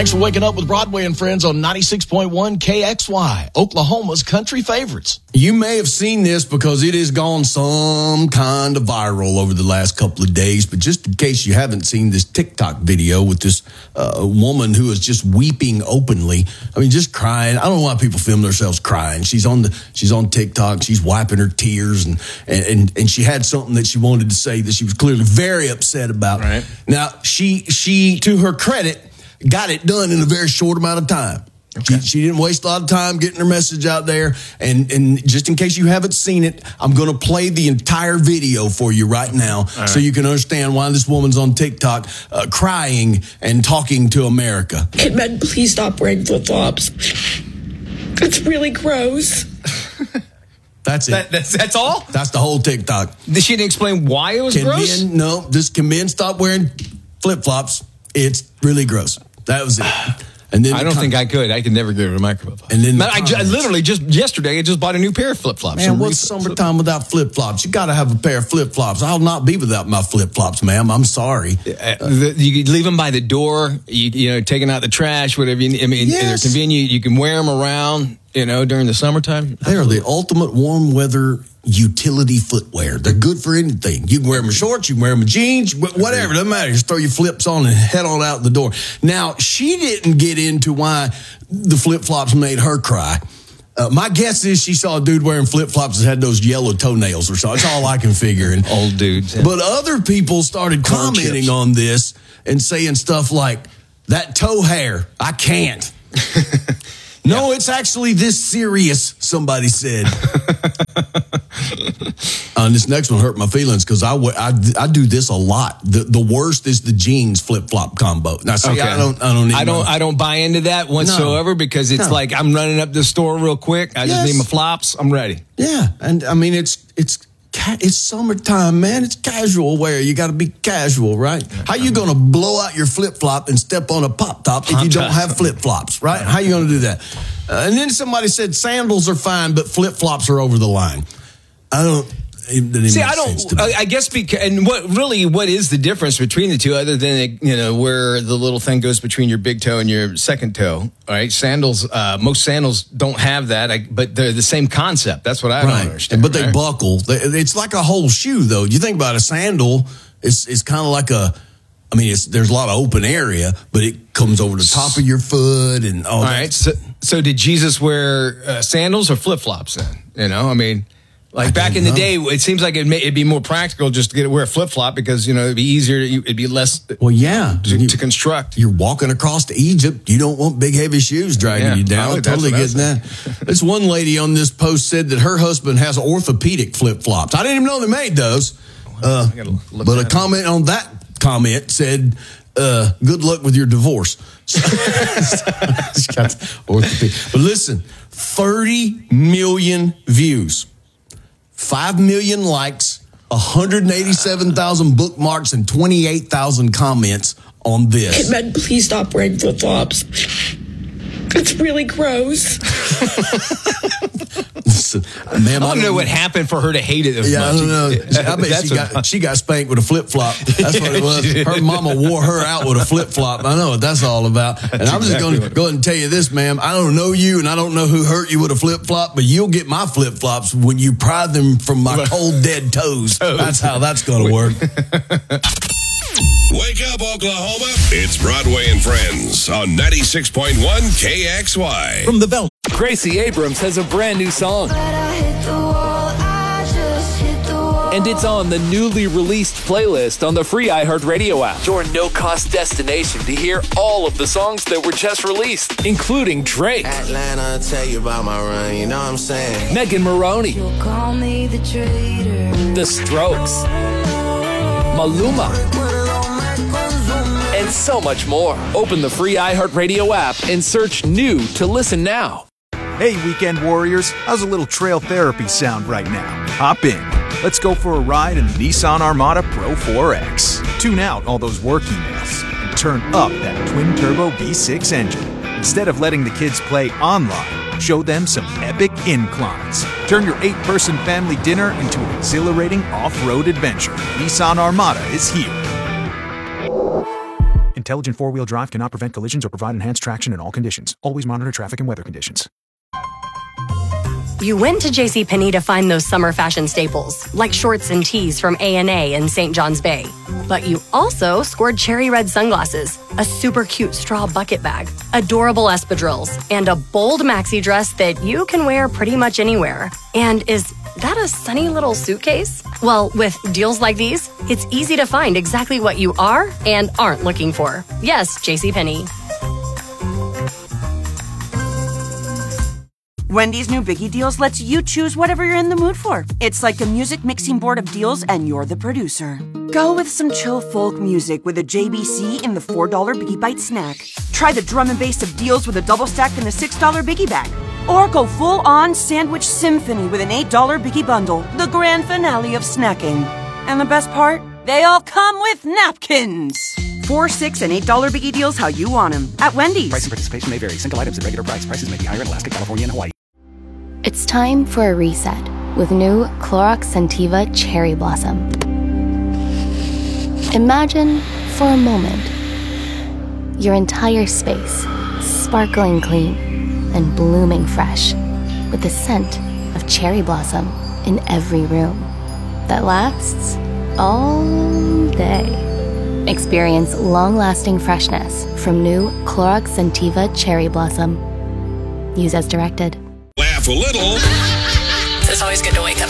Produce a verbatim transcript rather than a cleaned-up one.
Thanks for waking up with Broadway and Friends on ninety-six point one K X Y, Oklahoma's country favorites. You may have seen this because it has gone some kind of viral over the last couple of days, but just in case you haven't seen this TikTok video with this uh, woman who is just weeping openly. I mean, just crying. I don't know why people film themselves crying. She's on the she's on TikTok. She's wiping her tears, and and and she had something that she wanted to say that she was clearly very upset about. Right. Now, she she to her credit, got it done in a very short amount of time. Okay. She, she didn't waste a lot of time getting her message out there. And, and just in case you haven't seen it, I'm going to play the entire video for you right now right. so you can understand why this woman's on TikTok uh, crying and talking to America. Kid men, please stop wearing flip-flops. It's really gross. That's it. That, that's, that's all? That's the whole TikTok. She didn't explain why it was can gross? Men, no, just can men stop wearing flip-flops? It's really gross. That was it. And then I don't think I could. I could never get rid of my flip-flops. And then the I, I literally just yesterday I just bought a new pair of flip-flops. Man, what's summertime without flip-flops? You got to have a pair of flip-flops. I'll not be without my flip-flops, ma'am. I'm sorry. Uh, the, you leave them by the door. You, you know, taking out the trash, whatever. You, I mean, yes. they're convenient. You can wear them around. You know, during the summertime. They are the ultimate warm weather utility footwear. They're good for anything. You can wear them in shorts, you can wear them in jeans, whatever. Doesn't matter. Just throw your flips on and head on out the door. Now, she didn't get into why the flip-flops made her cry. Uh, my guess is she saw a dude wearing flip-flops that had those yellow toenails or something. That's all I can figure. And, Old dudes. Yeah. But other people started Corn commenting chips. on this and saying stuff like, that toe hair, I can't. No, yeah. It's actually this serious, somebody said. uh, this next one hurt my feelings because I, I, I do this a lot. The the worst is the jeans flip-flop combo. Now, see, okay. I don't I don't even I don't I don't buy into that whatsoever no. because it's no. like I'm running up the store real quick. I yes. just need my flops. I'm ready. Yeah, and I mean it's it's it's summertime, man. It's casual wear. You got to be casual, right? How you going to blow out your flip-flop and step on a pop-top if you don't have flip-flops, right? How you going to do that? Uh, and then somebody said sandals are fine, but flip-flops are over the line. I don't... See, I don't. I, I guess because, and what really, what is the difference between the two, other than you know where the little thing goes between your big toe and your second toe? All right, sandals. Uh, most sandals don't have that, I, but they're the same concept. That's what I right. don't understand. But they right? buckle. It's like a whole shoe, though. You think about a sandal, it's it's kind of like a. I mean, it's, there's a lot of open area, but it comes over the top of your foot and all, all that. Right. So, so did Jesus wear uh, sandals or flip flops then? You know, I mean. Like I back in the know. day, it seems like it'd, may, it'd be more practical just to get wear a flip flop because you know it'd be easier. It'd be less. Well, yeah, to, you, to construct. You're walking across to Egypt. You don't want big heavy shoes dragging yeah, you down. probably, Totally getting that. This one lady on this post said that her husband has orthopedic flip flops. I didn't even know they made those. Uh, but a comment on that comment said, uh, "Good luck with your divorce." Orthopedic. But listen, thirty million views. Five million likes, one hundred eighty-seven thousand bookmarks, and twenty-eight thousand comments on this. Kid men, please stop wearing flip-flops. It's really gross. Listen, ma'am, I don't know what happened for her to hate it as yeah, much. I don't know. I bet she got, she got spanked with a flip-flop. That's what it was. Her mama wore her out with a flip-flop. I know what that's all about. That's and I'm just exactly going to go ahead and tell you this, ma'am. I don't know you, and I don't know who hurt you with a flip-flop, but you'll get my flip-flops when you pry them from my cold, dead toes. That's how that's going to work. Wake up, Oklahoma. It's Broadway and Friends on ninety-six point one K X Y. From the Bell. Gracie Abrams has a brand new song. And it's on the newly released playlist on the free iHeartRadio app. Your no-cost destination to hear all of the songs that were just released, including Drake, Atlanta, tell you about my run, you know what I'm saying? Megan Maroney, You'll call me the traitor. The Strokes, Maluma, and so much more. Open the free iHeartRadio app and search new to listen now. Hey, weekend warriors, how's a little trail therapy sound right now? Hop in. Let's go for a ride in the Nissan Armada Pro four X. Tune out all those work emails and turn up that twin-turbo V six engine. Instead of letting the kids play online, show them some epic inclines. Turn your eight-person family dinner into an exhilarating off-road adventure. Nissan Armada is here. Intelligent four-wheel drive cannot prevent collisions or provide enhanced traction in all conditions. Always monitor traffic and weather conditions. You went to JCPenney to find those summer fashion staples, like shorts and tees from A and A in Saint John's Bay. But you also scored cherry red sunglasses, a super cute straw bucket bag, adorable espadrilles, and a bold maxi dress that you can wear pretty much anywhere. And is that a sunny little suitcase? Well, with deals like these, it's easy to find exactly what you are and aren't looking for. Yes, JCPenney. Wendy's new Biggie Deals lets you choose whatever you're in the mood for. It's like a music mixing board of deals, and you're the producer. Go with some chill folk music with a J B C in the four dollar Biggie Bite snack. Try the drum and bass of deals with a double stack in the six dollar Biggie Bag. Or go full-on sandwich symphony with an eight dollar Biggie Bundle, the grand finale of snacking. And the best part? They all come with napkins. Four, six, and eight dollar Biggie Deals how you want them at Wendy's. Price and participation may vary. Single items at regular price. Prices may be higher in Alaska, California, and Hawaii. It's time for a reset with new Clorox Scentiva Cherry Blossom. Imagine, for a moment, your entire space sparkling clean and blooming fresh with the scent of cherry blossom in every room that lasts all day. Experience long-lasting freshness from new Clorox Scentiva Cherry Blossom. Use as directed. Laugh a little. It's always good to wake up